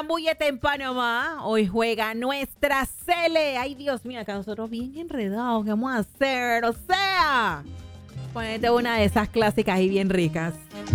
Zambúllete en Panamá. Hoy juega nuestra Cele. Ay, Dios mío, acá nosotros bien enredados. ¿Qué vamos a hacer? O sea, ponete una de esas clásicas y bien ricas.